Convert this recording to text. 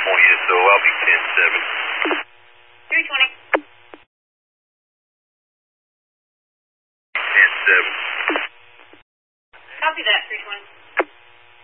for you, so I'll be 10-7. 320. 10-7. Copy that, 320.